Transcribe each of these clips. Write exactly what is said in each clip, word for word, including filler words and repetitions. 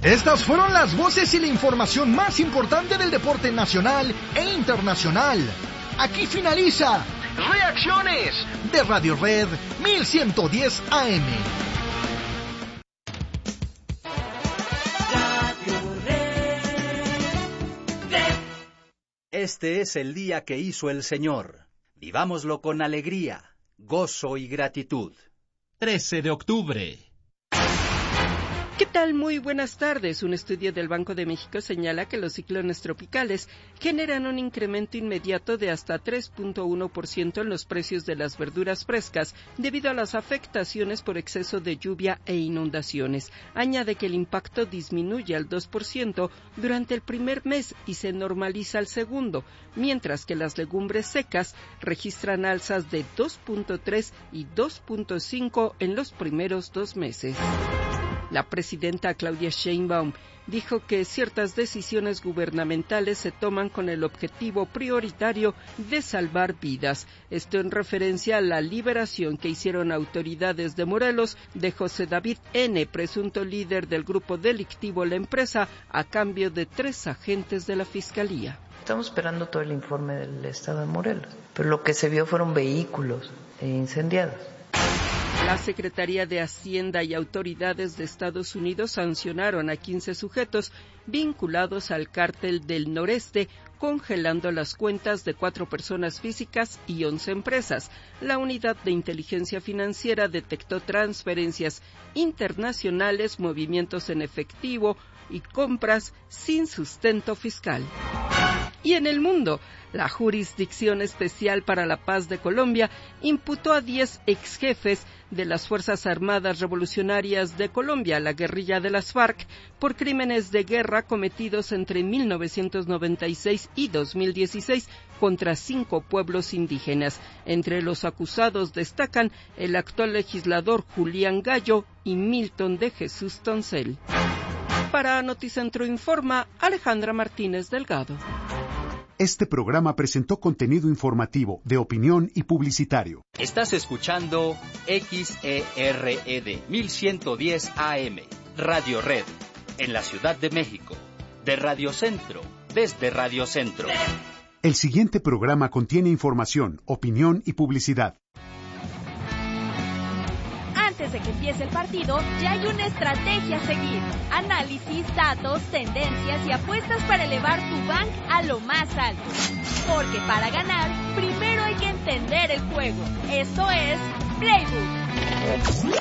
Estas fueron las voces y la información más importante del deporte nacional e internacional. Aquí finaliza Reacciones de Radio Red mil ciento diez A M. Este es el día que hizo el Señor. Vivámoslo con alegría, gozo y gratitud. trece de octubre. ¿Qué tal? Muy buenas tardes. Un estudio del Banco de México señala que los ciclones tropicales generan un incremento inmediato de hasta tres punto uno por ciento en los precios de las verduras frescas debido a las afectaciones por exceso de lluvia e inundaciones. Añade que el impacto disminuye al dos por ciento durante el primer mes y se normaliza al segundo, mientras que las legumbres secas registran alzas de dos punto tres y dos punto cinco en los primeros dos meses. La presidenta Claudia Sheinbaum dijo que ciertas decisiones gubernamentales se toman con el objetivo prioritario de salvar vidas. Esto en referencia a la liberación que hicieron autoridades de Morelos de José David N., presunto líder del grupo delictivo La Empresa, a cambio de tres agentes de la Fiscalía. Estamos esperando todo el informe del estado de Morelos, pero lo que se vio fueron vehículos incendiados. La Secretaría de Hacienda y autoridades de Estados Unidos sancionaron a quince sujetos vinculados al cártel del Noreste, congelando las cuentas de cuatro personas físicas y once empresas. La unidad de inteligencia financiera detectó transferencias internacionales, movimientos en efectivo y compras sin sustento fiscal. Y en el mundo, la Jurisdicción Especial para la Paz de Colombia imputó a diez exjefes de las Fuerzas Armadas Revolucionarias de Colombia, la guerrilla de las FARC, por crímenes de guerra cometidos entre mil novecientos noventa y seis y dos mil dieciséis contra cinco pueblos indígenas. Entre los acusados destacan el actual legislador Julián Gallo y Milton de Jesús Toncel. Para Noticentro Informa, Alejandra Martínez Delgado. Este programa presentó contenido informativo, de opinión y publicitario. Estás escuchando X E R E D mil ciento diez A M, Radio Red, en la Ciudad de México. De Radio Centro, desde Radio Centro. El siguiente programa contiene información, opinión y publicidad. Antes de que empiece el partido, ya hay una estrategia a seguir. Análisis, datos, tendencias y apuestas para elevar tu bank a lo más alto. Porque para ganar, primero hay que entender el juego. Esto es Playbook.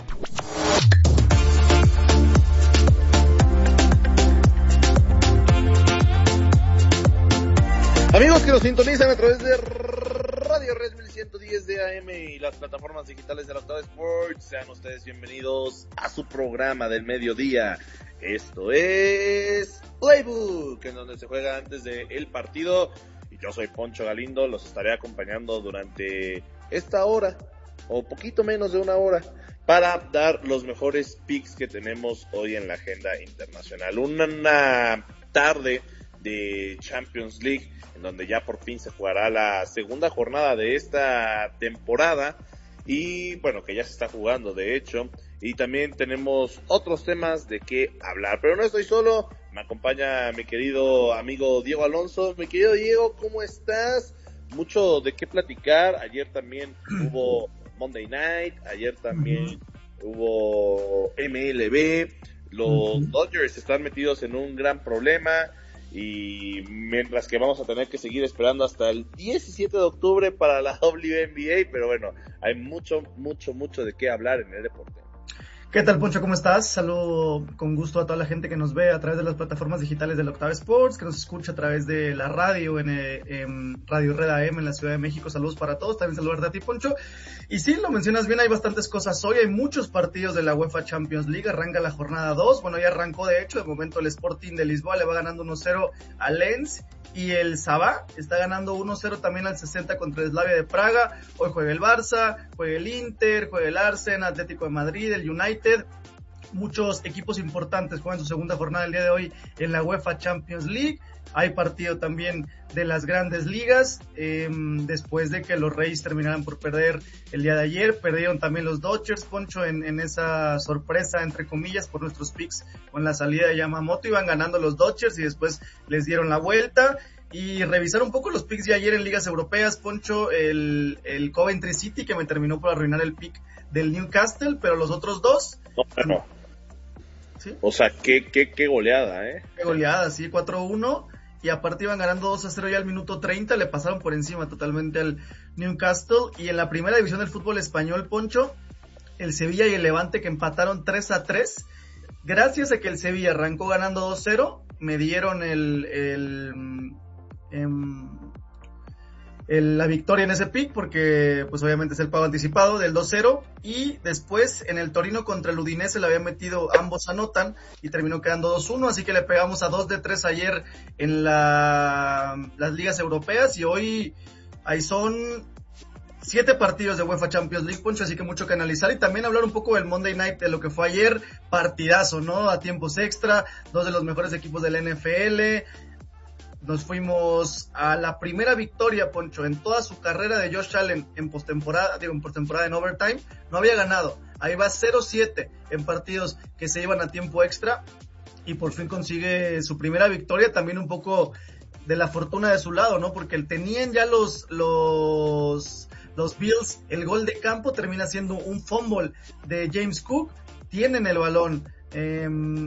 Amigos que nos sintonizan a través de Radio Red mil ciento diez de A M y las plataformas digitales de la Octava Sports, sean ustedes bienvenidos a su programa del mediodía. Esto es Playbook, en donde se juega antes del partido, y yo soy Poncho Galindo, los estaré acompañando durante esta hora, o poquito menos de una hora, para dar los mejores picks que tenemos hoy en la agenda internacional. Una tarde de Champions League, en donde ya por fin se jugará la segunda jornada de esta temporada, y bueno, que ya se está jugando de hecho, y también tenemos otros temas de qué hablar, pero no estoy solo, me acompaña mi querido amigo Diego Alonso. Mi querido Diego, ¿cómo estás? Mucho de qué platicar. Ayer también hubo Monday Night, ayer también hubo M L B, los Dodgers están metidos en un gran problema, y mientras que vamos a tener que seguir esperando hasta el diecisiete de octubre para la W N B A, pero bueno, hay mucho, mucho, mucho de qué hablar en el deporte. ¿Qué tal, Poncho? ¿Cómo estás? Saludo con gusto a toda la gente que nos ve a través de las plataformas digitales de la Octava Sports, que nos escucha a través de la radio en, en Radio Red A M en la Ciudad de México. Saludos para todos, también saludarte a ti, Poncho. Y sí, lo mencionas bien, hay bastantes cosas hoy, hay muchos partidos de la UEFA Champions League, arranca la jornada dos, bueno, ya arrancó de hecho, de momento el Sporting de Lisboa le va ganando uno cero al Lens, y el Sabah está ganando uno cero también al sesenta contra el Slavia de Praga. Hoy juega el Barça, juega el Inter, juega el Arsenal, Atlético de Madrid, el United. muchos equipos importantes juegan su segunda jornada el día de hoy en la UEFA Champions League. Hay partido también de las grandes ligas, eh, después de que los Reyes terminaran por perder el día de ayer. Perdieron también los Dodgers, Poncho, en, en esa sorpresa, entre comillas, por nuestros picks con la salida de Yamamoto. Iban ganando los Dodgers y después les dieron la vuelta. Y revisar un poco los picks de ayer en ligas europeas, Poncho, el, el Coventry City, que me terminó por arruinar el pick del Newcastle, pero los otros dos... No, no. ¿Sí? O sea, qué, qué, qué goleada, ¿eh? Qué goleada, sí, cuatro uno, y aparte iban ganando dos a cero ya al minuto treinta, le pasaron por encima totalmente al Newcastle. Y en la primera división del fútbol español, Poncho, el Sevilla y el Levante, que empataron tres a tres, gracias a que el Sevilla arrancó ganando dos cero, me dieron el... el En, en la victoria en ese pick, porque pues obviamente es el pago anticipado del dos cero, y después en el Torino contra el Udinese le había metido, ambos anotan, y terminó quedando dos uno, así que le pegamos a dos de tres ayer en la, las ligas europeas, y hoy ahí son siete partidos de UEFA Champions League, Poncho, así que mucho que analizar, y también hablar un poco del Monday Night, de lo que fue ayer, partidazo, ¿no? A tiempos extra, dos de los mejores equipos del N F L. Nos fuimos a la primera victoria, Poncho, en toda su carrera de Josh Allen en postemporada, digo, en postemporada en overtime, no había ganado. Ahí va cero siete en partidos que se iban a tiempo extra, y por fin consigue su primera victoria, también un poco de la fortuna de su lado, ¿no? Porque tenían ya los, los, los Bills el gol de campo, termina siendo un fumble de James Cook, tienen el balón. Eh,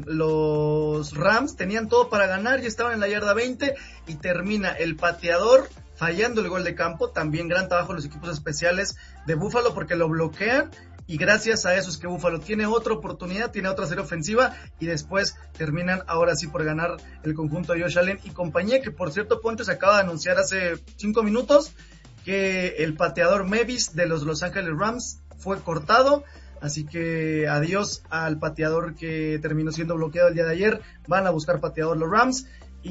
los Rams tenían todo para ganar y estaban en la yarda veinte, y termina el pateador fallando el gol de campo. También gran trabajo de los equipos especiales de Buffalo, porque lo bloquean, y gracias a eso es que Buffalo tiene otra oportunidad, tiene otra serie ofensiva, y después terminan ahora sí por ganar el conjunto de Josh Allen y compañía, que por cierto, Ponte, se acaba de anunciar hace cinco minutos que el pateador Mevis de los Los Angeles Rams fue cortado. Así que adiós al pateador que terminó siendo bloqueado el día de ayer. Van a buscar pateador los Rams.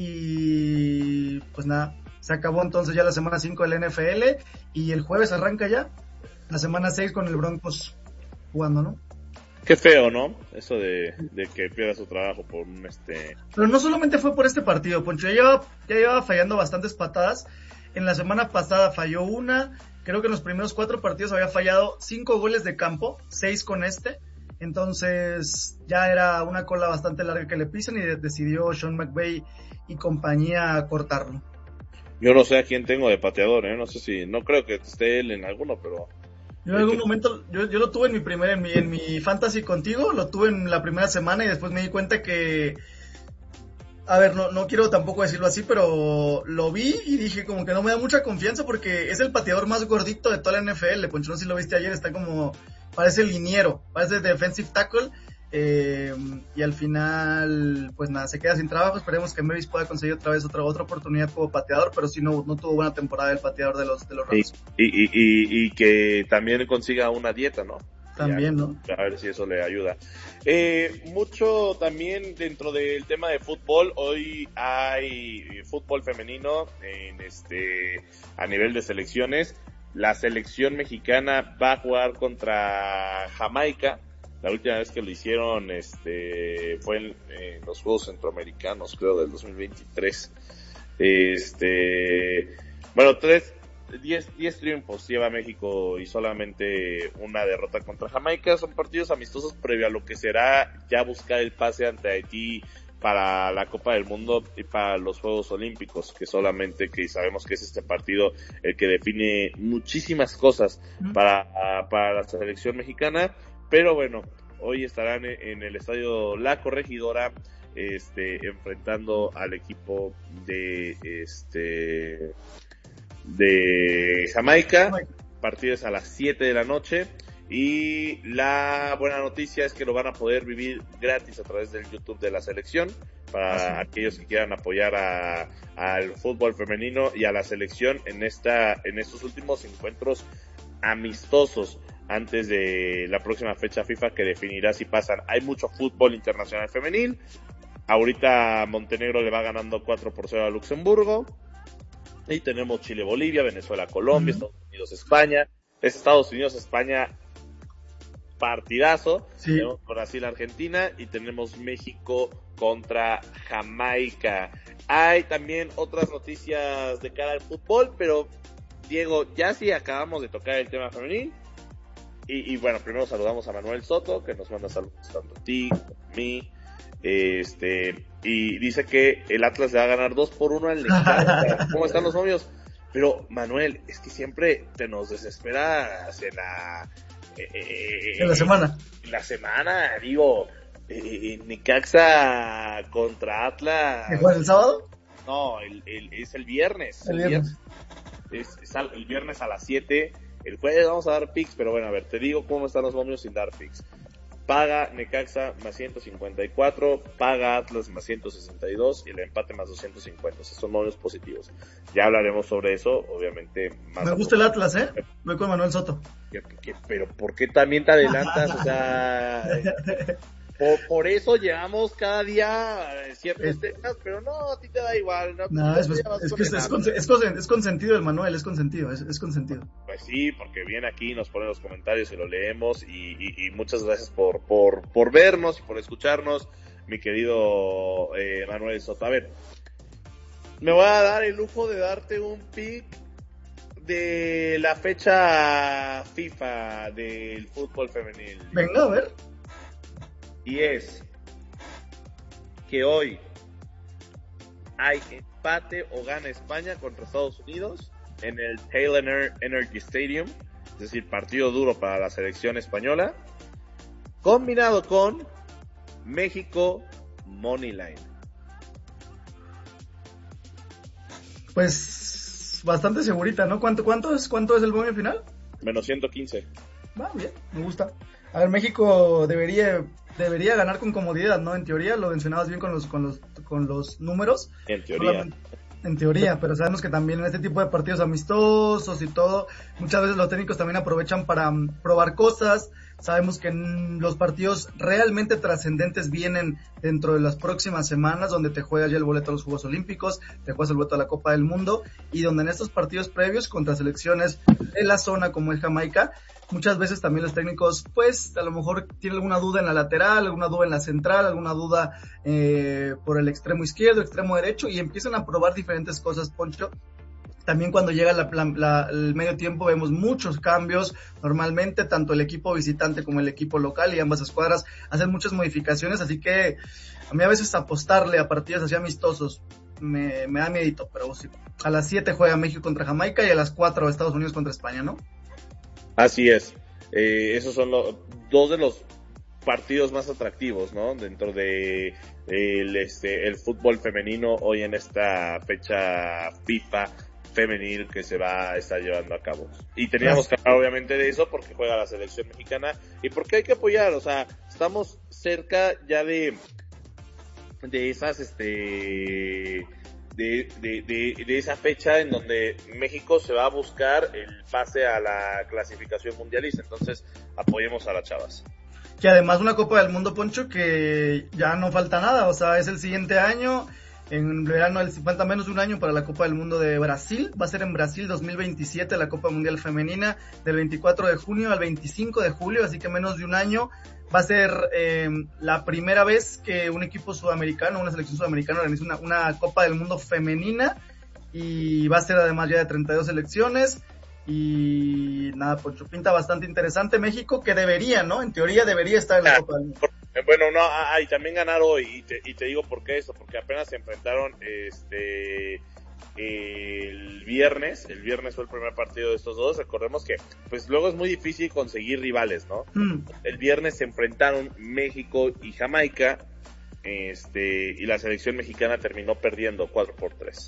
Y pues nada, se acabó entonces ya la semana cinco del N F L. Y el jueves arranca ya la semana seis con el Broncos jugando, ¿no? Qué feo, ¿no? Eso de, de que pierda su trabajo por un este... Pero no solamente fue por este partido, Poncho. Ya llevaba, ya llevaba fallando bastantes patadas. En la semana pasada falló una. Creo que en los primeros cuatro partidos había fallado cinco goles de campo, seis con este. Entonces ya era una cola bastante larga que le pisan, y de- decidió Sean McVay y compañía cortarlo. Yo no sé a quién tengo de pateador, ¿eh? No sé si... No creo que esté él en alguno, pero... Yo en algún momento, yo, yo lo tuve en mi primer, en mi, en mi fantasy contigo, lo tuve en la primera semana, y después me di cuenta que... A ver, no, no quiero tampoco decirlo así, pero lo vi y dije como que no me da mucha confianza, porque es el pateador más gordito de toda la N F L. Poncho, no sé si lo viste ayer, está como, parece liniero, parece defensive tackle, eh, y al final, pues nada, se queda sin trabajo. Esperemos que Mavis pueda conseguir otra vez otra otra oportunidad como pateador, pero sí no, no tuvo buena temporada el pateador de los, de los Rams. Y, y, y, y que también consiga una dieta, ¿no? También, ¿no? A ver si eso le ayuda. Eh, mucho también dentro del tema de fútbol. Hoy hay fútbol femenino en este a nivel de selecciones. La selección mexicana va a jugar contra Jamaica. La última vez que lo hicieron este fue en, en los Juegos Centroamericanos, creo, del dos mil veintitrés. Este, bueno, tres diez triunfos lleva México y solamente una derrota contra Jamaica. Son partidos amistosos previo a lo que será ya buscar el pase ante Haití para la Copa del Mundo y para los Juegos Olímpicos, que solamente que sabemos que es este partido el que define muchísimas cosas para, para la selección mexicana. Pero bueno, hoy estarán en el estadio La Corregidora este enfrentando al equipo de este de Jamaica. Partidos a las siete de la noche, y la buena noticia es que lo van a poder vivir gratis a través del YouTube de la selección para ¿Ah, sí? aquellos que quieran apoyar a al fútbol femenino y a la selección en esta en estos últimos encuentros amistosos antes de la próxima fecha FIFA que definirá si pasan. Hay mucho fútbol internacional femenil. Ahorita Montenegro le va ganando cuatro por cero a Luxemburgo. Y tenemos Chile, Bolivia, Venezuela, Colombia, uh-huh. Estados Unidos, España. Es Estados Unidos, España partidazo. Sí. Tenemos Brasil-Argentina y tenemos México contra Jamaica. Hay también otras noticias de cara al fútbol, pero Diego, ya sí acabamos de tocar el tema femenil. Y, y bueno, primero saludamos a Manuel Soto, que nos manda saludos tanto a ti, a mí. Este, y dice que el Atlas le va a ganar dos por uno al Necaxa. ¿Cómo están los novios? Pero, Manuel, es que siempre te nos desesperas en la... Eh, en la semana. En la semana, digo, eh, Necaxa contra Atlas. ¿Que juega el sábado? No, el, el, es el viernes. El, el viernes. viernes. Es, es al, el viernes a las siete. El jueves vamos a dar picks, pero bueno, a ver, te digo cómo están los momios sin dar picks. Paga Necaxa más ciento cincuenta y cuatro, paga Atlas más ciento sesenta y dos y el empate más doscientos cincuenta. O sea, son momios positivos. Ya hablaremos sobre eso, obviamente. Más Me gusta el Atlas, ¿eh? Voy con Manuel Soto. ¿Qué, qué, qué, pero ¿por qué también te adelantas? O sea, por, por eso llevamos cada día ciertos temas, pero no, a ti te da igual. No, no es, es, es que es, es, con, es, con, es consentido el Manuel, es consentido, es, es consentido. Pues sí, porque viene aquí, nos pone los comentarios y lo leemos y, y, y muchas gracias por, por, por vernos y por escucharnos, mi querido eh, Manuel Soto. A ver, me voy a dar el lujo de darte un pick de la fecha FIFA del fútbol femenil. Venga, a ver. Y es que hoy hay empate o gana España contra Estados Unidos en el Taylor Energy Stadium, es decir, partido duro para la selección española, combinado con México Moneyline. Pues bastante segurita, ¿no? ¿Cuánto, cuánto es, cuánto es el momio final? Menos ciento quince. Va bien, me gusta. A ver, México debería debería ganar con comodidad, ¿no? En teoría, lo mencionabas bien con los con los con los números. En teoría. En teoría, pero sabemos que también en este tipo de partidos amistosos y todo, muchas veces los técnicos también aprovechan para um, probar cosas. Sabemos que mm, los partidos realmente trascendentes vienen dentro de las próximas semanas, donde te juegas ya el boleto a los Juegos Olímpicos, te juegas el boleto a la Copa del Mundo, y donde en estos partidos previos contra selecciones de la zona como el Jamaica, muchas veces también los técnicos, pues, a lo mejor tienen alguna duda en la lateral, alguna duda en la central, alguna duda eh, por el extremo izquierdo, extremo derecho, y empiezan a probar diferentes cosas, Poncho. También cuando llega la, la, la, el medio tiempo vemos muchos cambios, normalmente tanto el equipo visitante como el equipo local y ambas escuadras hacen muchas modificaciones, así que a mí a veces apostarle a partidos así amistosos me, me da miedito, pero sí, a las siete juega México contra Jamaica y a las cuatro Estados Unidos contra España, ¿no? Así es, eh, esos son los dos de los partidos más atractivos, ¿no? Dentro de el, este, el fútbol femenino hoy en esta fecha FIFA femenil que se va a estar llevando a cabo. Y teníamos que hablar obviamente de eso porque juega la selección mexicana y porque hay que apoyar, o sea, estamos cerca ya de de esas este de, de, de, de esa fecha en donde México se va a buscar el pase a la clasificación mundialista, entonces apoyemos a las chavas. Que además una Copa del Mundo, Poncho, que ya no falta nada, o sea, es el siguiente año, en verano falta menos de un año para la Copa del Mundo de Brasil, va a ser en Brasil dos mil veintisiete la Copa Mundial Femenina, del veinticuatro de junio al veinticinco de julio, así que menos de un año. Va a ser eh, la primera vez que un equipo sudamericano, una selección sudamericana organiza una, una Copa del Mundo femenina, y va a ser además ya de treinta y dos selecciones. Y nada, Poncho, pinta bastante interesante México, que debería, ¿no? En teoría debería estar en la Copa del Mundo. Bueno, no, ah, y también ganar hoy, y te, y te digo por qué eso, porque apenas se enfrentaron este el viernes, el viernes fue el primer partido de estos dos, recordemos que pues luego es muy difícil conseguir rivales, ¿no? Mm. El viernes se enfrentaron México y Jamaica, este, y la selección mexicana terminó perdiendo cuatro por tres.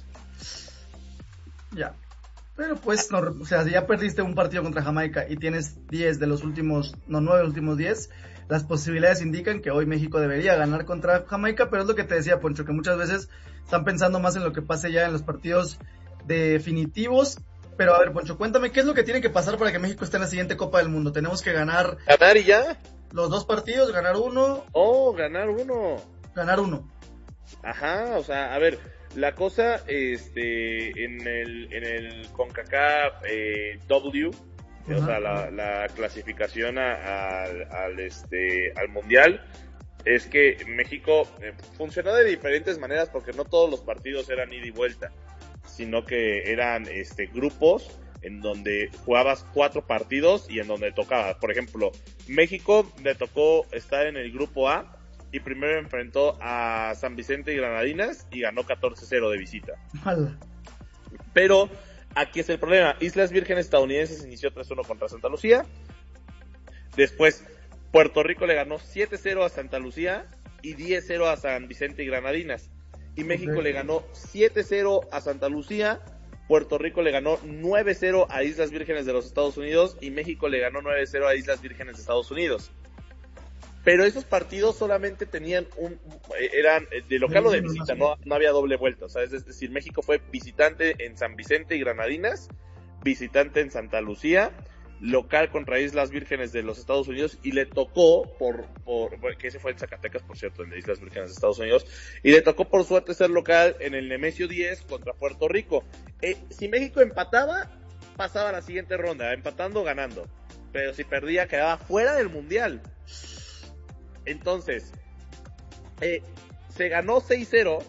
Ya. Pero pues, no, o sea, si ya perdiste un partido contra Jamaica y tienes diez de los últimos, no, nueve de los últimos diez, las posibilidades indican que hoy México debería ganar contra Jamaica, pero es lo que te decía, Poncho, que muchas veces están pensando más en lo que pase ya en los partidos definitivos. Pero a ver, Poncho, cuéntame, ¿qué es lo que tiene que pasar para que México esté en la siguiente Copa del Mundo? ¿Tenemos que ganar? ¿Ganar y ya? Los dos partidos, ganar uno. Oh, ganar uno. Ganar uno. Ajá, o sea, a ver, la cosa, este, en el, en el CONCACAF eh, W, uh-huh. o sea, la, la clasificación a, a, al, este, al mundial, es que México eh, funcionó de diferentes maneras porque no todos los partidos eran ida y vuelta, sino que eran este, grupos en donde jugabas cuatro partidos y en donde tocabas. Por ejemplo, México le tocó estar en el grupo A y primero enfrentó a San Vicente y Granadinas y ganó catorce cero de visita. Mala. Pero aquí es el problema. Islas Vírgenes Estadounidenses inició tres uno contra Santa Lucía. Después Puerto Rico le ganó siete cero a Santa Lucía y diez cero a San Vicente y Granadinas. Y México okay. le ganó siete cero a Santa Lucía. Puerto Rico le ganó nueve cero a Islas Vírgenes de los Estados Unidos y México le ganó nueve cero a Islas Vírgenes de Estados Unidos. Pero esos partidos solamente tenían un, eran de local o de visita, no, no había doble vuelta. O sea, es decir, México fue visitante en San Vicente y Granadinas, visitante en Santa Lucía, local contra Islas Vírgenes de los Estados Unidos y le tocó por, por que ese fue en Zacatecas, por cierto, el de Islas Vírgenes de Estados Unidos, y le tocó por suerte ser local en el Nemesio diez contra Puerto Rico. Eh, si México empataba, pasaba a la siguiente ronda, empatando, ganando, pero si perdía, quedaba fuera del mundial. Entonces, eh, se ganó seis cero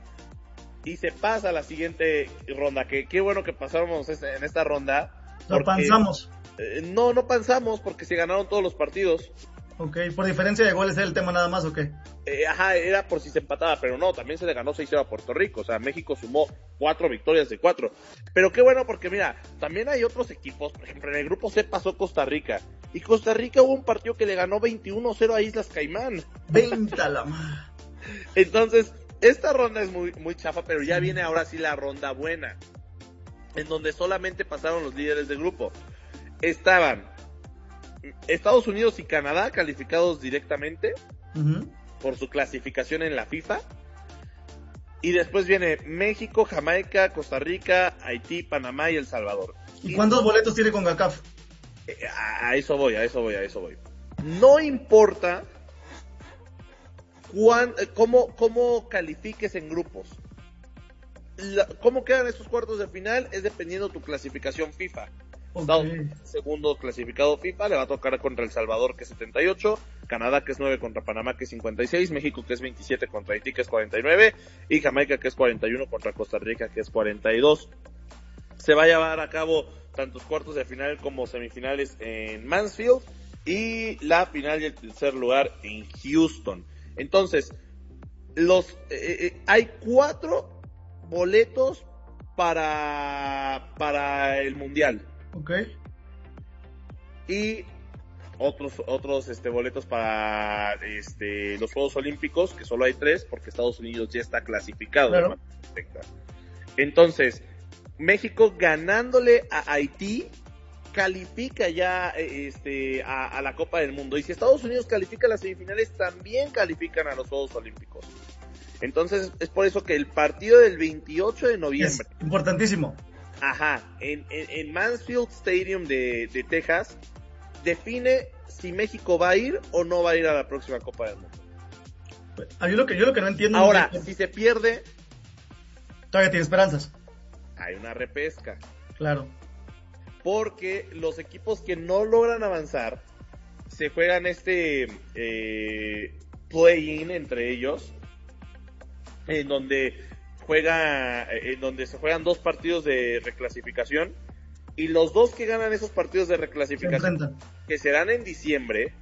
y se pasa a la siguiente ronda, que qué bueno que pasáramos en esta ronda. Lo pasamos. Eh, no, no pasamos porque se ganaron todos los partidos. Ok, por diferencia de goles era el tema nada más, ¿o qué? Eh, ajá, era por si se empataba, pero no, también se le ganó seis cero a Puerto Rico, o sea, México sumó cuatro victorias de cuatro. Pero qué bueno porque mira, también hay otros equipos, por ejemplo, en el grupo C pasó Costa Rica, y Costa Rica hubo un partido que le ganó veintiuno cero a Islas Caimán. veinte a la madre. Entonces, esta ronda es muy, muy chafa, pero ya viene ahora sí la ronda buena, en donde solamente pasaron los líderes del grupo. Estaban Estados Unidos y Canadá calificados directamente uh-huh. por su clasificación en la FIFA. Y después viene México, Jamaica, Costa Rica, Haití, Panamá y El Salvador. ¿Y, ¿Y cuántos boletos tiene CONCACAF? A, a eso voy, a eso voy, a eso voy. No importa cuán, cómo, cómo califiques en grupos. La, cómo quedan esos cuartos de final es dependiendo tu clasificación FIFA. Okay. Segundo clasificado FIFA, le va a tocar contra El Salvador, que es setenta y ocho, Canadá, que es nueve, contra Panamá, que es cincuenta y seis, México, que es veintisiete, contra Haití, que es cuarenta y nueve, y Jamaica, que es cuarenta y uno, contra Costa Rica, que es cuarenta y dos. Se va a llevar a cabo tantos cuartos de final como semifinales en Mansfield, y la final y el tercer lugar en Houston. Entonces, los eh, eh, hay cuatro boletos para, para el Mundial. Okay. Y otros otros este boletos para este los Juegos Olímpicos, que solo hay tres porque Estados Unidos ya está clasificado. Claro. Entonces, México ganándole a Haití califica ya este a, a la Copa del Mundo, y si Estados Unidos califica a las semifinales también califican a los Juegos Olímpicos. Entonces es por eso que el partido del veintiocho de noviembre es importantísimo. Ajá, en, en, en Mansfield Stadium de, de Texas, define si México va a ir o no va a ir a la próxima Copa del Mundo. Ah, yo, lo que, yo lo que no entiendo... Ahora, es que... si se pierde... Todavía tiene esperanzas. Hay una repesca. Claro. Porque los equipos que no logran avanzar, se juegan este eh, play-in entre ellos, en donde... juega en donde se juegan dos partidos de reclasificación, y los dos que ganan esos partidos de reclasificación, se que serán en diciembre,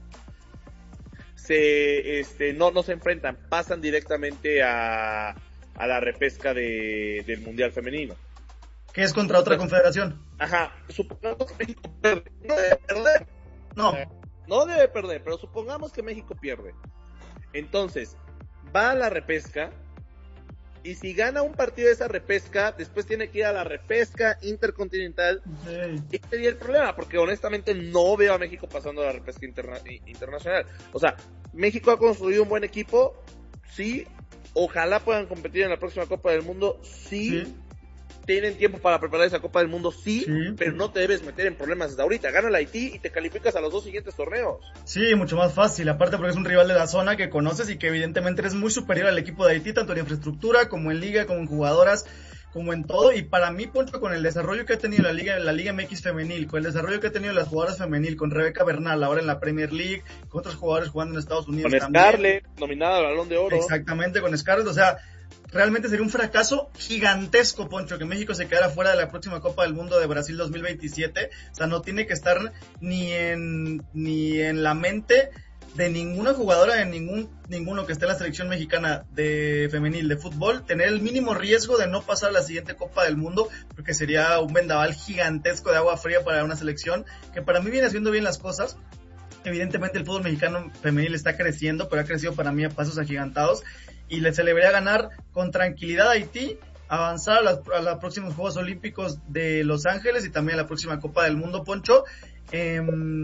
se este no no se enfrentan, pasan directamente a a la repesca de del Mundial Femenino, que es contra otra confederación. Ajá, supongamos que México pierde, no debe perder. No, no debe perder, pero supongamos que México pierde. Entonces, va a la repesca. Y si gana un partido de esa repesca, después tiene que ir a la repesca intercontinental. Sí. Y sería el problema, porque honestamente no veo a México pasando a la repesca interna- internacional. O sea, México ha construido un buen equipo, sí. Ojalá puedan competir en la próxima Copa del Mundo, sí. sí. Tienen tiempo para preparar esa Copa del Mundo, sí, sí, pero no te debes meter en problemas desde ahorita. Gana el Haití y te calificas a los dos siguientes torneos. Sí, mucho más fácil, aparte porque es un rival de la zona que conoces y que evidentemente eres muy superior al equipo de Haití, tanto en infraestructura como en liga, como en jugadoras, como en todo, y para mí, Poncho, con el desarrollo que ha tenido la Liga, la Liga M X femenil, con el desarrollo que ha tenido las jugadoras femenil, con Rebeca Bernal ahora en la Premier League, con otros jugadores jugando en Estados Unidos con también. Scarlett, nominada al Balón de Oro. Exactamente, con Scarlett, o sea, realmente sería un fracaso gigantesco, Poncho, que México se quedara fuera de la próxima Copa del Mundo de Brasil dos mil veintisiete, o sea, no tiene que estar ni en, ni en la mente de ninguna jugadora, de ningún ninguno que esté en la selección mexicana de femenil de fútbol, tener el mínimo riesgo de no pasar a la siguiente Copa del Mundo, porque sería un vendaval gigantesco de agua fría para una selección que para mí viene haciendo bien las cosas. Evidentemente el fútbol mexicano femenil está creciendo, pero ha crecido para mí a pasos agigantados, y le se le debería ganar con tranquilidad a Haití, avanzar a, las, a los próximos Juegos Olímpicos de Los Ángeles y también a la próxima Copa del Mundo, Poncho. Eh,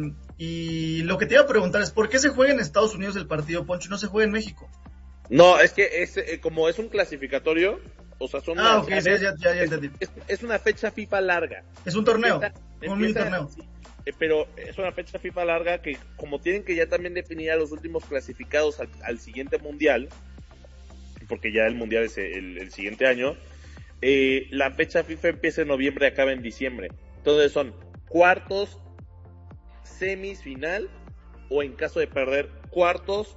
y lo que te iba a preguntar es, ¿por qué se juega en Estados Unidos el partido, Poncho, y no se juega en México? No, es que es eh, como es un clasificatorio, o sea, son ah, una, okay, sí, ya, ya, ya entendí. Es, es una fecha FIFA larga. Es un torneo, empieza, un mini empieza, torneo. Sí, eh, pero es una fecha FIFA larga que, como tienen que ya también definir a los últimos clasificados al, al siguiente mundial, porque ya el mundial es el, el siguiente año, eh, la fecha FIFA empieza en noviembre y acaba en diciembre. Entonces son cuartos, semis, o en caso de perder cuartos,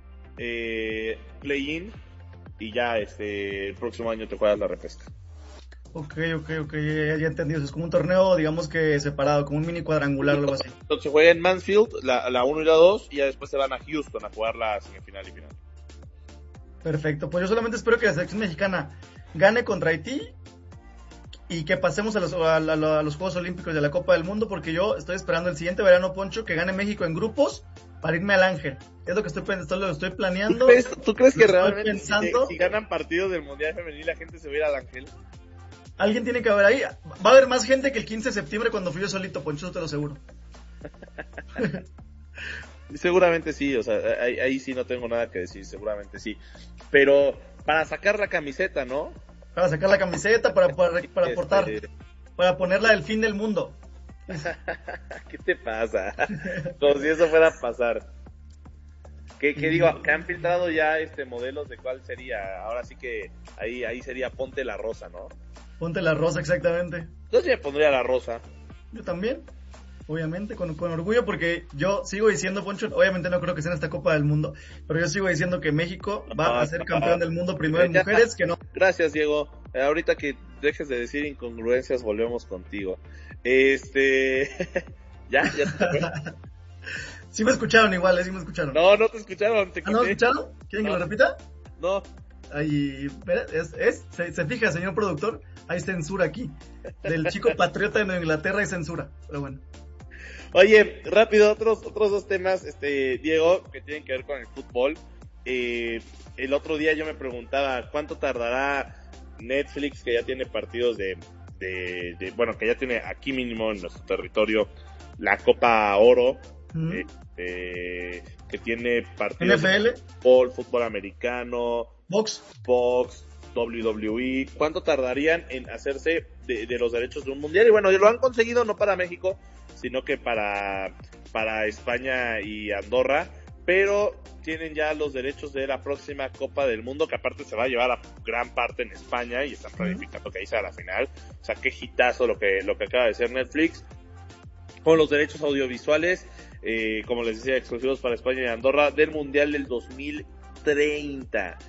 eh, play-in, y ya este el próximo año te juegas la repesca. Ok, ok, ok, ya, ya entendí. O sea, es como un torneo, digamos que separado, como un mini cuadrangular o algo así. Entonces se juega en Mansfield, la, la uno y la dos, y ya después se van a Houston a jugar la semifinal y final. Perfecto, pues yo solamente espero que la selección mexicana gane contra Haití y que pasemos a los, a, a, a los Juegos Olímpicos de la Copa del Mundo, porque yo estoy esperando el siguiente verano, Poncho, que gane México en grupos para irme al Ángel. Es lo que estoy, esto lo estoy planeando. ¿Tú crees, ¿tú crees que estoy realmente pensando, si, si ganan partidos del Mundial Femenil la gente se va a ir al Ángel? Alguien tiene que haber ahí. Va a haber más gente que el quince de septiembre cuando fui yo solito, Poncho, te lo aseguro. Seguramente sí, o sea, ahí, ahí sí no tengo nada que decir, seguramente sí. Pero para sacar la camiseta, ¿no? Para sacar la camiseta, para, para, para aportar, este... para ponerla del fin del mundo. ¿Qué te pasa? Como si eso fuera a pasar. Que, que digo, que han filtrado ya este modelos de cuál sería. Ahora sí que ahí, ahí sería ponte la rosa, ¿no? Ponte la rosa, exactamente. Yo sí me pondría la rosa. Yo también. Obviamente, con, con orgullo, porque yo sigo diciendo, Poncho, obviamente no creo que sea en esta Copa del Mundo, pero yo sigo diciendo que México va a ser campeón del mundo primero en mujeres, que no. Gracias, Diego. Eh, ahorita que dejes de decir incongruencias, volvemos contigo. Este... ¿Ya? ¿Ya te fue? Sí me escucharon igual, ¿eh? Sí me escucharon. No, no te escucharon. Te ¿Ah, no me escucharon? ¿Quieren no. que lo repita? No. Ahí, es, es se, se fija, señor productor, hay censura aquí. Del chico patriota de Inglaterra hay censura, pero bueno. Oye, rápido, otros otros dos temas, este Diego, que tienen que ver con el fútbol. Eh, el otro día yo me preguntaba, ¿cuánto tardará Netflix, que ya tiene partidos de, de, de bueno, que ya tiene aquí mínimo en nuestro territorio la Copa Oro, mm. eh, eh, que tiene partidos N F L, de fútbol, fútbol americano, box, box, doble u doble u e, ¿cuánto tardarían en hacerse de, de los derechos de un mundial? Y bueno, lo han conseguido no para México, sino que para, para España y Andorra, pero tienen ya los derechos de la próxima Copa del Mundo, que aparte se va a llevar a gran parte en España, y están planificando que ahí sea la final. O sea, qué hitazo lo que, lo que acaba de hacer Netflix, con los derechos audiovisuales, eh, como les decía, exclusivos para España y Andorra, del Mundial del dos mil treinta.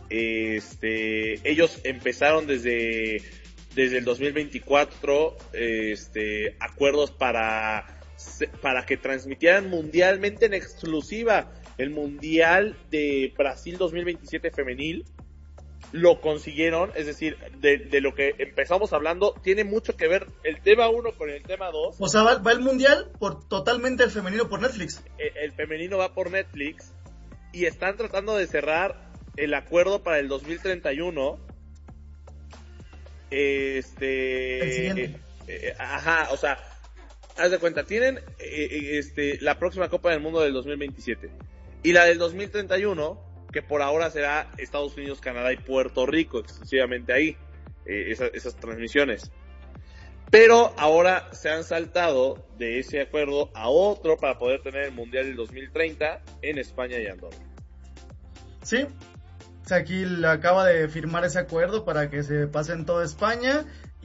Este, ellos empezaron desde, desde el dos mil veinticuatro, este, acuerdos para, para que transmitieran mundialmente en exclusiva el Mundial de Brasil dos mil veintisiete femenil. Lo consiguieron, es decir, de, de lo que empezamos hablando, tiene mucho que ver el tema uno con el tema dos. O sea, va, va el Mundial por totalmente el femenino por Netflix. El, el femenino va por Netflix, y están tratando de cerrar el acuerdo para el dos mil treinta y uno. Este, el siguiente. Eh, eh, ajá, o sea, haz de cuenta, tienen eh, este la próxima Copa del Mundo del dos mil veintisiete y la del dos mil treinta y uno, que por ahora será Estados Unidos, Canadá y Puerto Rico, exclusivamente ahí, eh, esas, esas transmisiones. Pero ahora se han saltado de ese acuerdo a otro para poder tener el Mundial del dos mil treinta en España y Andorra. Sí. Shaquille acaba de firmar ese acuerdo para que se pase en toda España.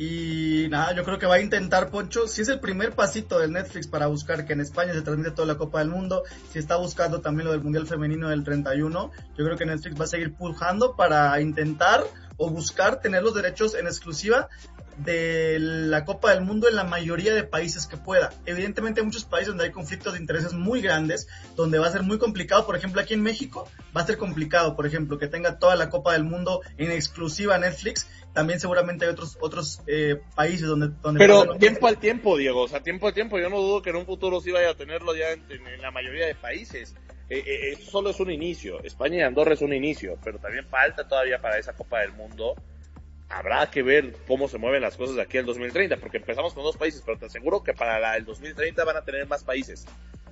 Y nada, yo creo que va a intentar, Poncho, si es el primer pasito del Netflix para buscar que en España se transmite toda la Copa del Mundo, si está buscando también lo del Mundial Femenino del treinta y uno, yo creo que Netflix va a seguir pujando para intentar o buscar tener los derechos en exclusiva de la Copa del Mundo en la mayoría de países que pueda. Evidentemente hay muchos países donde hay conflictos de intereses muy grandes, donde va a ser muy complicado. Por ejemplo, aquí en México va a ser complicado, por ejemplo, que tenga toda la Copa del Mundo en exclusiva Netflix. También seguramente hay otros otros eh, países donde... donde Pero tiempo al tiempo, Diego, o sea, tiempo al tiempo. Yo no dudo que en un futuro sí vaya a tenerlo ya en, en la mayoría de países. Eh, eh, eso solo es un inicio. España y Andorra es un inicio, pero también falta todavía para esa Copa del Mundo. Habrá que ver cómo se mueven las cosas de aquí al dos mil treinta, porque empezamos con dos países, pero te aseguro que para la, el dos mil treinta van a tener más países.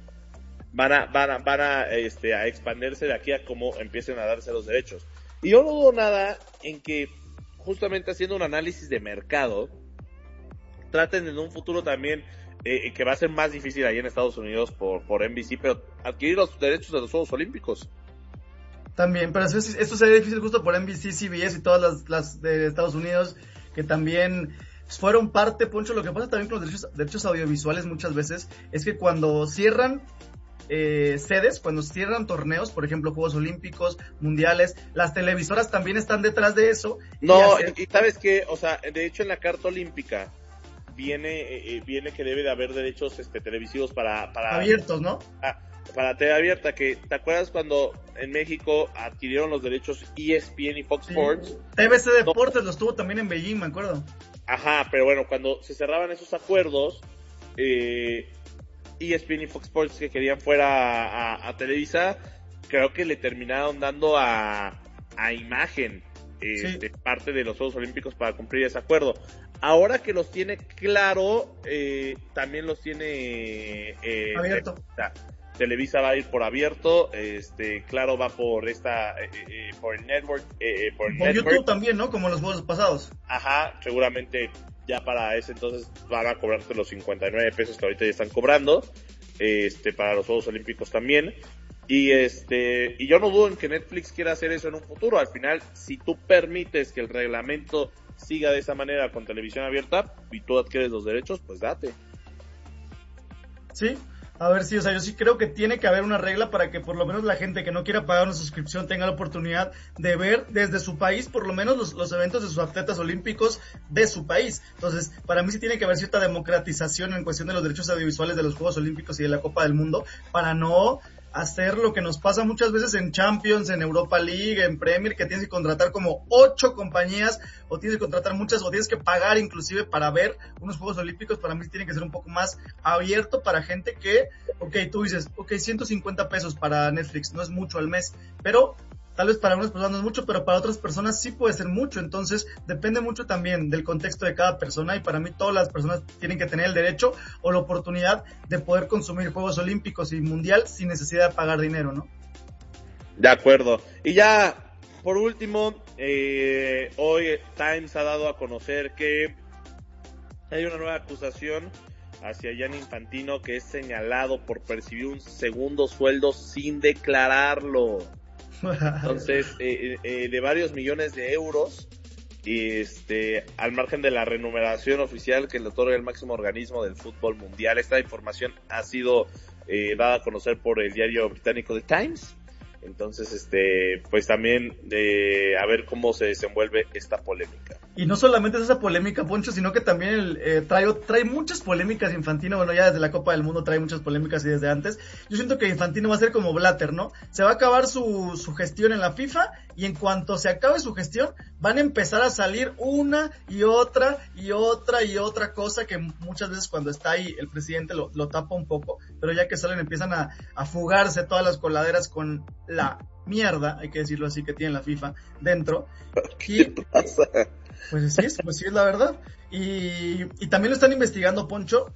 Van a, van a, van a, este, a expandirse de aquí a cómo empiecen a darse los derechos. Y yo no dudo nada en que, justamente haciendo un análisis de mercado, traten en un futuro también, eh, que va a ser más difícil ahí en Estados Unidos por, por N B C, pero adquirir los derechos de los Juegos Olímpicos. También, pero esto sería difícil justo por N B C, C B S y todas las, las de Estados Unidos, que también fueron parte, Poncho. Lo que pasa también con los derechos, derechos audiovisuales muchas veces es que cuando cierran eh, sedes, cuando cierran torneos, por ejemplo, Juegos Olímpicos, Mundiales, las televisoras también están detrás de eso. No, y, hacer... y, y sabes que, o sea, de hecho en la Carta Olímpica viene eh, viene que debe de haber derechos este televisivos para... para abiertos, ¿no? Ah, para T V abierta, que ¿te acuerdas cuando en México adquirieron los derechos E S P N y Fox sí. Sports? T V C Deportes no. Los tuvo también en Beijing, me acuerdo. Ajá, pero bueno, cuando se cerraban esos acuerdos, eh, E S P N y Fox Sports que querían fuera a, a, a Televisa, creo que le terminaron dando a, a Imagen eh, sí. de parte de los Juegos Olímpicos para cumplir ese acuerdo. Ahora que los tiene claro, eh, también los tiene eh, abierto. Televisa. Televisa va a ir por abierto, este, claro, va por esta, eh, eh, por el network, eh, por el por network. YouTube también, ¿no? Como los juegos pasados. Ajá, seguramente ya para ese entonces van a cobrarte los cincuenta y nueve pesos que ahorita ya están cobrando, este, para los Juegos Olímpicos también. Y este, y yo no dudo en que Netflix quiera hacer eso en un futuro. Al final, si tú permites que el reglamento siga de esa manera con televisión abierta y tú adquieres los derechos, pues date. Sí. A ver, sí, o sea, yo sí creo que tiene que haber una regla para que por lo menos la gente que no quiera pagar una suscripción tenga la oportunidad de ver desde su país por lo menos los, los eventos de sus atletas olímpicos de su país. Entonces, para mí sí tiene que haber cierta democratización en cuestión de los derechos audiovisuales de los Juegos Olímpicos y de la Copa del Mundo, para no hacer lo que nos pasa muchas veces en Champions, en Europa League, en Premier, que tienes que contratar como ocho compañías, o tienes que contratar muchas, o tienes que pagar inclusive para ver unos Juegos Olímpicos. Para mí tiene que ser un poco más abierto para gente que, ok, tú dices, ok, ciento cincuenta pesos para Netflix, no es mucho al mes, pero tal vez para unas personas no es mucho, pero para otras personas sí puede ser mucho. Entonces depende mucho también del contexto de cada persona, y para mí todas las personas tienen que tener el derecho o la oportunidad de poder consumir Juegos Olímpicos y Mundial sin necesidad de pagar dinero, ¿no? De acuerdo. Y ya, por último, eh, hoy Times ha dado a conocer que hay una nueva acusación hacia Gianni Infantino, que es señalado por percibir un segundo sueldo sin declararlo. Entonces, eh, eh, de varios millones de euros, este, al margen de la remuneración oficial que le otorga el máximo organismo del fútbol mundial. Esta información ha sido eh, dada a conocer por el diario británico The Times. Entonces, este, pues también de a ver cómo se desenvuelve esta polémica. Y no solamente es esa polémica, Poncho, sino que también el, eh, trae, trae muchas polémicas Infantino. Bueno, ya desde la Copa del Mundo trae muchas polémicas y desde antes. Yo siento que Infantino va a ser como Blatter, ¿no? Se va a acabar su, su gestión en la FIFA, y en cuanto se acabe su gestión, van a empezar a salir una y otra y otra y otra cosa que muchas veces cuando está ahí el presidente lo, lo tapa un poco, pero ya que salen empiezan a, a fugarse todas las coladeras con la mierda, hay que decirlo así, que tiene la FIFA dentro. ¿Qué y, pasa? Pues sí, pues sí es la verdad. Y, y también lo están investigando, Poncho,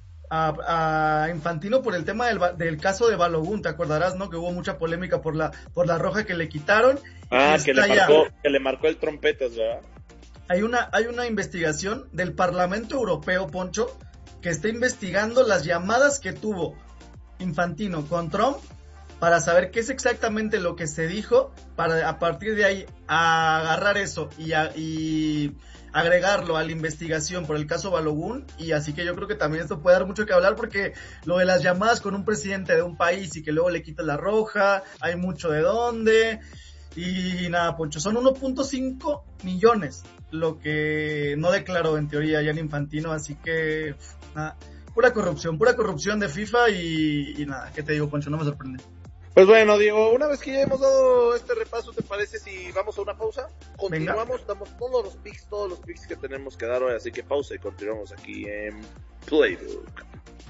a, a Infantino por el tema del, del caso de Balogun. Te acordarás, ¿no? Que hubo mucha polémica por la por la roja que le quitaron. Ah, que le, marcó, que le marcó el trompetas, ¿verdad? Hay una, hay una investigación del Parlamento Europeo, Poncho, que está investigando las llamadas que tuvo Infantino con Trump para saber qué es exactamente lo que se dijo, para a partir de ahí agarrar eso y, a, y agregarlo a la investigación por el caso Balogun. Y así que yo creo que también esto puede dar mucho que hablar, porque lo de las llamadas con un presidente de un país y que luego le quitas la roja, hay mucho de dónde. Y nada, Poncho, son uno punto cinco millones lo que no declaró en teoría Gianni Infantino, así que nada, pura corrupción, pura corrupción de FIFA y, y nada, ¿qué te digo, Poncho? No me sorprende. Pues bueno, Diego, una vez que ya hemos dado este repaso, ¿te parece si vamos a una pausa? Continuamos, Venga. Damos todos los picks, todos los picks que tenemos que dar hoy, así que pausa y continuamos aquí en Playbook.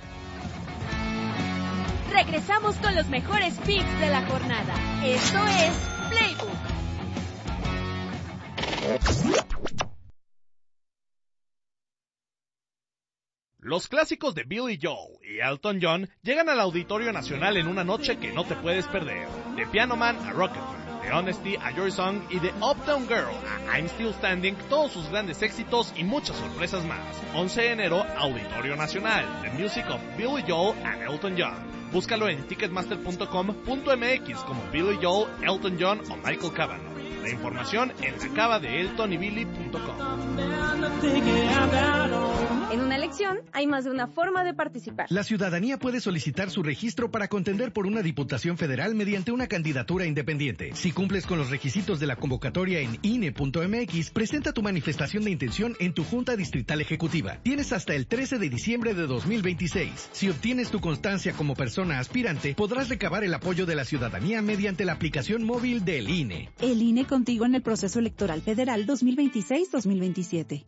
Regresamos con los mejores picks de la jornada. Esto es Playbook. Los clásicos de Billy Joel y Elton John llegan al Auditorio Nacional en una noche que no te puedes perder. De Piano Man a Rocketman, de Honesty a Your Song y de Uptown Girl a I'm Still Standing, todos sus grandes éxitos y muchas sorpresas más. once de enero, Auditorio Nacional, The Music of Billy Joel and Elton John. Búscalo en ticketmaster punto com punto m x como Billy Joel, Elton John o Michael Cavanagh. La información en la cava de elton y billy punto com. En una elección hay más de una forma de participar. La ciudadanía puede solicitar su registro para contender por una diputación federal mediante una candidatura independiente. Si cumples con los requisitos de la convocatoria en I N E punto m x, presenta tu manifestación de intención en tu Junta Distrital Ejecutiva. Tienes hasta el trece de diciembre de dos mil veintiséis. Si obtienes tu constancia como persona aspirante, podrás recabar el apoyo de la ciudadanía mediante la aplicación móvil del I N E. El I N E contigo en el proceso electoral federal dos mil veintiséis dos mil veintisiete.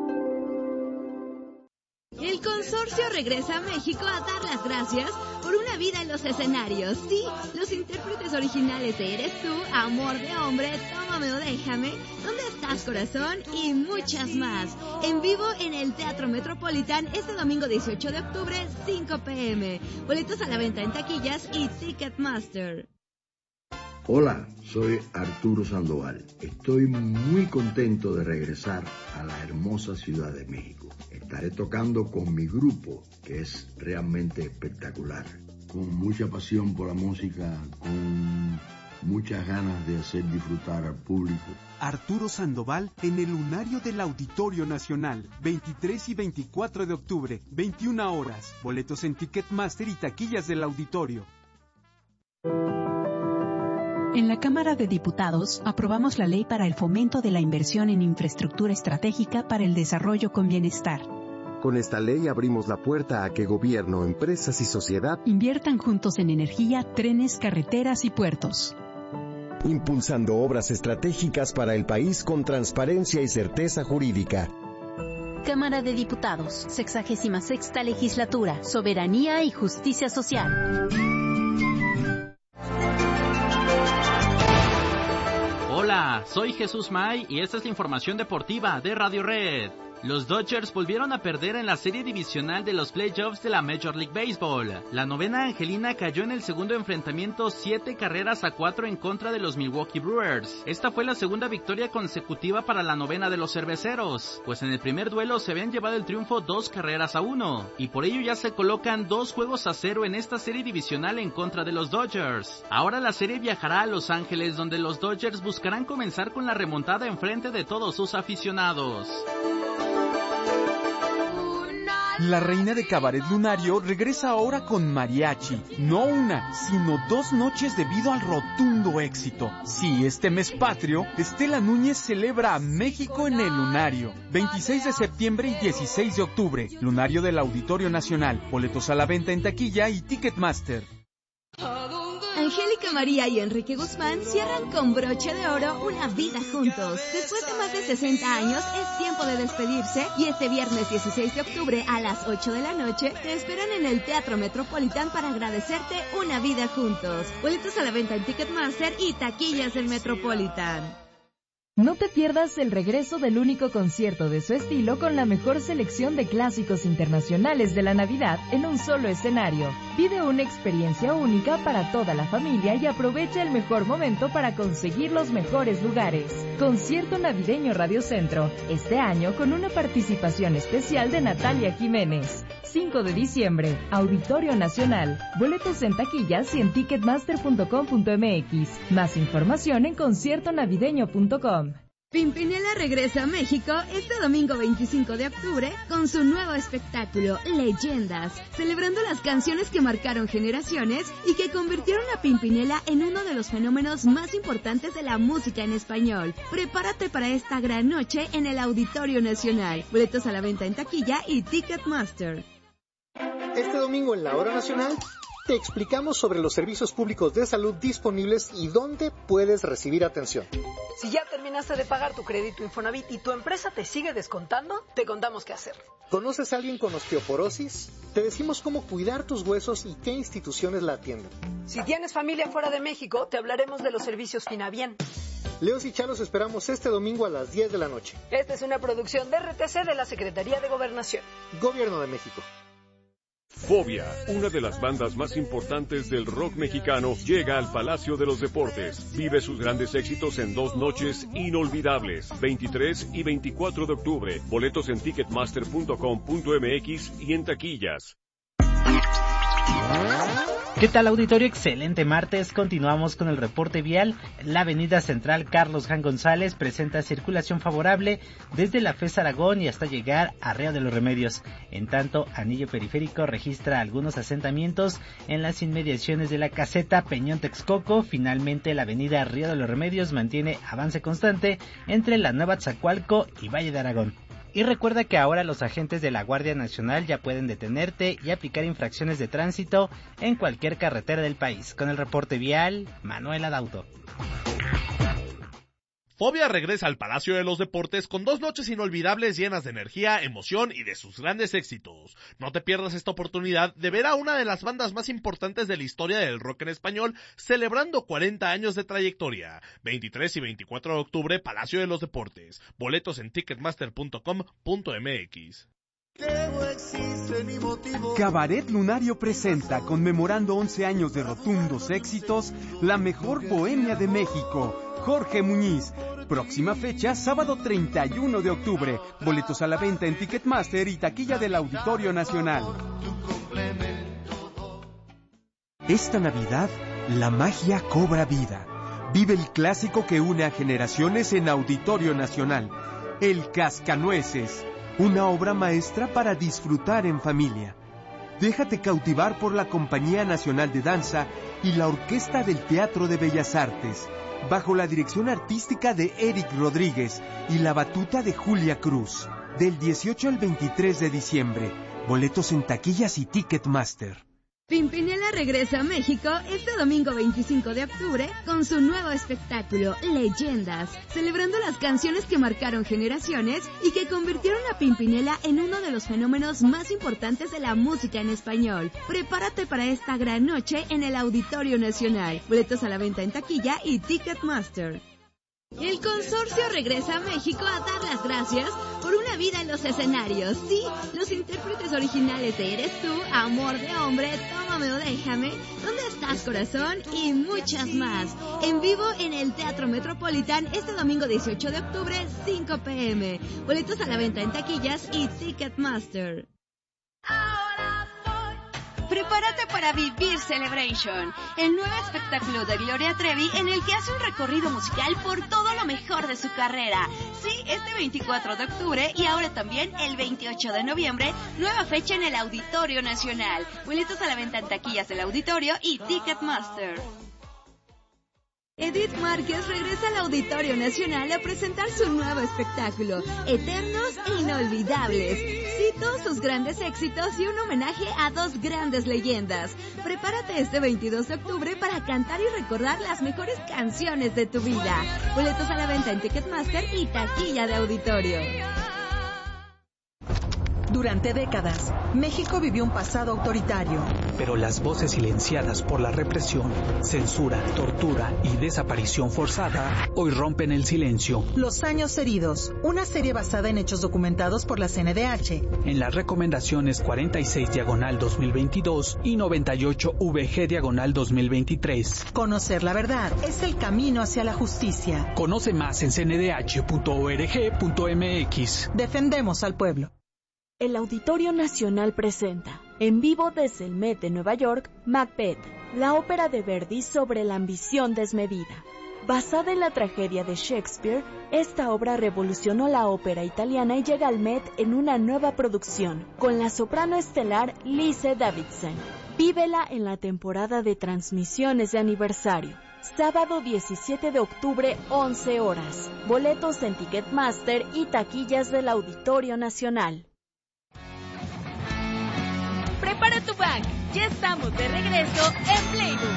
El consorcio regresa a México a dar las gracias por una vida en los escenarios. Sí, los intérpretes originales de Eres Tú, Amor de Hombre, Tómame o Déjame, ¿Dónde estás, corazón? Y muchas más. En vivo en el Teatro Metropolitan este domingo dieciocho de octubre, cinco pe eme. Boletos a la venta en taquillas y Ticketmaster. Hola, soy Arturo Sandoval. Estoy muy contento de regresar a la hermosa Ciudad de México. Estaré tocando con mi grupo, que es realmente espectacular. Con mucha pasión por la música, con muchas ganas de hacer disfrutar al público. Arturo Sandoval en el Lunario del Auditorio Nacional, veintitrés y veinticuatro de octubre, veintiuna horas. Boletos en Ticketmaster y taquillas del auditorio. En la Cámara de Diputados, aprobamos la Ley para el Fomento de la Inversión en Infraestructura Estratégica para el Desarrollo con Bienestar. Con esta ley abrimos la puerta a que gobierno, empresas y sociedad inviertan juntos en energía, trenes, carreteras y puertos. Impulsando obras estratégicas para el país con transparencia y certeza jurídica. Cámara de Diputados, sexagésima sexta Legislatura, Soberanía y Justicia Social. Hola, soy Jesús May y esta es la información deportiva de Radio Red. Los Dodgers volvieron a perder en la serie divisional de los playoffs de la Major League Baseball. La novena angelina cayó en el segundo enfrentamiento siete carreras a cuatro en contra de los Milwaukee Brewers. Esta fue la segunda victoria consecutiva para la novena de los cerveceros, pues en el primer duelo se habían llevado el triunfo dos carreras a uno, y por ello ya se colocan dos juegos a cero en esta serie divisional en contra de los Dodgers. Ahora la serie viajará a Los Ángeles, donde los Dodgers buscarán comenzar con la remontada en frente de todos sus aficionados. La reina de cabaret lunario regresa ahora con mariachi. No una, sino dos noches debido al rotundo éxito. Sí, este mes patrio, Estela Núñez celebra a México en el Lunario. veintiséis de septiembre y dieciséis de octubre. Lunario del Auditorio Nacional. Boletos a la venta en taquilla y Ticketmaster. Angélica María y Enrique Guzmán cierran con broche de oro una vida juntos. Después de más de sesenta años, es tiempo de despedirse y este viernes dieciséis de octubre a las ocho de la noche te esperan en el Teatro Metropolitan para agradecerte una vida juntos. Boletos a la venta en Ticketmaster y taquillas del Metropolitan. No te pierdas el regreso del único concierto de su estilo con la mejor selección de clásicos internacionales de la Navidad en un solo escenario. Vive una experiencia única para toda la familia y aprovecha el mejor momento para conseguir los mejores lugares. Concierto navideño Radio Centro, este año con una participación especial de Natalia Jiménez. cinco de diciembre, Auditorio Nacional. Boletos en taquillas y en ticketmaster punto com punto m x. Más información en concierto navideño punto com. Pimpinela regresa a México este domingo veinticinco de octubre con su nuevo espectáculo, Leyendas, celebrando las canciones que marcaron generaciones y que convirtieron a Pimpinela en uno de los fenómenos más importantes de la música en español. Prepárate para esta gran noche en el Auditorio Nacional. Boletos a la venta en taquilla y Ticketmaster. Este domingo en la Hora Nacional te explicamos sobre los servicios públicos de salud disponibles y dónde puedes recibir atención. Si ya terminaste de pagar tu crédito Infonavit y tu empresa te sigue descontando, te contamos qué hacer. ¿Conoces a alguien con osteoporosis? Te decimos cómo cuidar tus huesos y qué instituciones la atienden. Si tienes familia fuera de México, te hablaremos de los servicios Finabien. Leos y Chalos esperamos este domingo a las diez de la noche. Esta es una producción de R T C de la Secretaría de Gobernación. Gobierno de México. Fobia, una de las bandas más importantes del rock mexicano, llega al Palacio de los Deportes. Vive sus grandes éxitos en dos noches inolvidables, veintitrés y veinticuatro de octubre. Boletos en ticketmaster punto com punto m x y en taquillas. ¿Qué tal, auditorio? Excelente martes. Continuamos con el reporte vial. La avenida central Carlos Jan González presenta circulación favorable desde la FES Aragón y hasta llegar a Río de los Remedios. En tanto, Anillo Periférico registra algunos asentamientos en las inmediaciones de la caseta Peñón Texcoco. Finalmente, la avenida Río de los Remedios mantiene avance constante entre la Nueva Tzacualco y Valle de Aragón. Y recuerda que ahora los agentes de la Guardia Nacional ya pueden detenerte y aplicar infracciones de tránsito en cualquier carretera del país. Con el reporte vial, Manuel Adauto. Fobia regresa al Palacio de los Deportes con dos noches inolvidables llenas de energía, emoción y de sus grandes éxitos. No te pierdas esta oportunidad de ver a una de las bandas más importantes de la historia del rock en español celebrando cuarenta años de trayectoria. veintitrés y veinticuatro de octubre, Palacio de los Deportes. Boletos en ticketmaster punto com punto m x. Cabaret Lunario presenta, conmemorando once años de rotundos éxitos, la mejor bohemia de México. Jorge Muñiz. Próxima fecha, sábado treinta y uno de octubre. Boletos a la venta en Ticketmaster y taquilla del Auditorio Nacional. Esta Navidad, la magia cobra vida. Vive el clásico que une a generaciones en Auditorio Nacional. El Cascanueces. Una obra maestra para disfrutar en familia. Déjate cautivar por la Compañía Nacional de Danza y la Orquesta del Teatro de Bellas Artes, bajo la dirección artística de Eric Rodríguez y la batuta de Julia Cruz. Del dieciocho al veintitrés de diciembre. Boletos en taquillas y Ticketmaster. Pimpinela regresa a México este domingo veinticinco de octubre con su nuevo espectáculo, Leyendas, celebrando las canciones que marcaron generaciones y que convirtieron a Pimpinela en uno de los fenómenos más importantes de la música en español. Prepárate para esta gran noche en el Auditorio Nacional. Boletos a la venta en taquilla y Ticketmaster. El consorcio regresa a México a dar las gracias por una vida en los escenarios. Sí, los intérpretes originales de Eres Tú, Amor de Hombre, Tómame o Déjame, ¿Dónde estás, corazón? Y muchas más. En vivo en el Teatro Metropolitan este domingo dieciocho de octubre, cinco p m Boletos a la venta en taquillas y Ticketmaster. Prepárate para Vivir Celebration, el nuevo espectáculo de Gloria Trevi en el que hace un recorrido musical por todo lo mejor de su carrera. Sí, este veinticuatro de octubre y ahora también el veintiocho de noviembre, nueva fecha en el Auditorio Nacional. Boletos a la venta en taquillas del Auditorio y Ticketmaster. Edith Márquez regresa al Auditorio Nacional a presentar su nuevo espectáculo, Eternos e Inolvidables. Sí, todos sus grandes éxitos y un homenaje a dos grandes leyendas. Prepárate este veintidós de octubre para cantar y recordar las mejores canciones de tu vida. Boletos a la venta en Ticketmaster y taquilla de Auditorio. Durante décadas, México vivió un pasado autoritario. Pero las voces silenciadas por la represión, censura, tortura y desaparición forzada hoy rompen el silencio. Los años heridos, una serie basada en hechos documentados por la C N D H. En las recomendaciones cuarenta y seis diagonal dos mil veintidós y noventa y ocho V G diagonal dos mil veintitrés. Conocer la verdad es el camino hacia la justicia. Conoce más en c n d h punto org punto m x. Defendemos al pueblo. El Auditorio Nacional presenta, en vivo desde el Met de Nueva York, Macbeth, la ópera de Verdi sobre la ambición desmedida. Basada en la tragedia de Shakespeare, esta obra revolucionó la ópera italiana y llega al Met en una nueva producción, con la soprano estelar Lise Davidson. Vívela en la temporada de transmisiones de aniversario. Sábado diecisiete de octubre, once horas. Boletos en Ticketmaster y taquillas del Auditorio Nacional. Prepara tu bag, ya estamos de regreso en Playbook.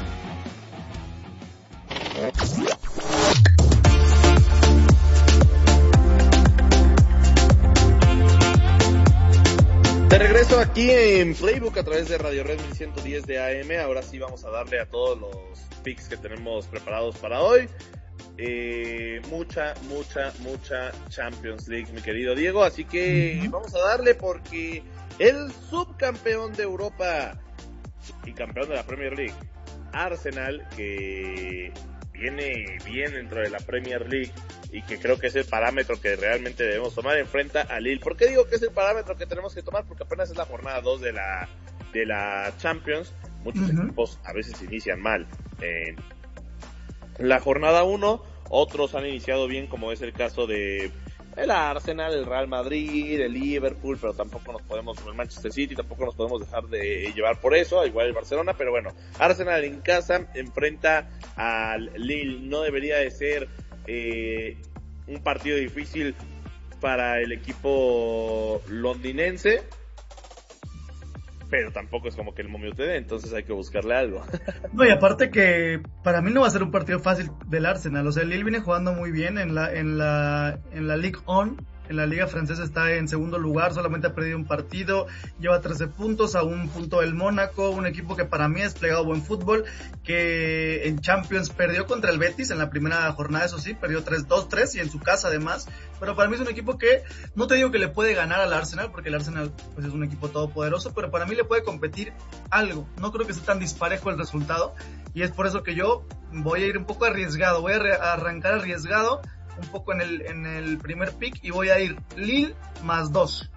De regreso aquí en Playbook a través de Radio Red mil ciento diez de A M. Ahora sí vamos a darle a todos los picks que tenemos preparados para hoy. Eh, mucha, mucha, mucha Champions League, mi querido Diego. Así que uh-huh. vamos a darle porque el subcampeón de Europa y campeón de la Premier League, Arsenal, que viene bien dentro de la Premier League y que creo que es el parámetro que realmente debemos tomar, enfrenta a Lille. ¿Por qué digo que es el parámetro que tenemos que tomar? Porque apenas es la jornada dos de la de la Champions. Muchos uh-huh. equipos a veces inician mal en la jornada uno, otros han iniciado bien, como es el caso de el Arsenal, el Real Madrid, el Liverpool, pero tampoco nos podemos, el Manchester City, tampoco nos podemos dejar de llevar por eso, igual el Barcelona, pero bueno, Arsenal en casa enfrenta al Lille. No debería de ser eh, un partido difícil para el equipo londinense, pero tampoco es como que el momio te dé, entonces hay que buscarle algo. No, y aparte que para mí no va a ser un partido fácil del Arsenal. O sea, el Lille viene jugando muy bien en la en la en la Ligue uno. En la liga francesa está en segundo lugar, solamente ha perdido un partido, lleva trece puntos, a un punto del Mónaco, un equipo que para mí ha desplegado buen fútbol, que en Champions perdió contra el Betis en la primera jornada, eso sí, perdió tres dos tres y en su casa además, pero para mí es un equipo que, no te digo que le puede ganar al Arsenal, porque el Arsenal pues es un equipo todopoderoso, pero para mí le puede competir algo. No creo que sea tan disparejo el resultado, y es por eso que yo voy a ir un poco arriesgado, voy a, re- a arrancar arriesgado un poco en el en el primer pick y voy a ir Lille más dos.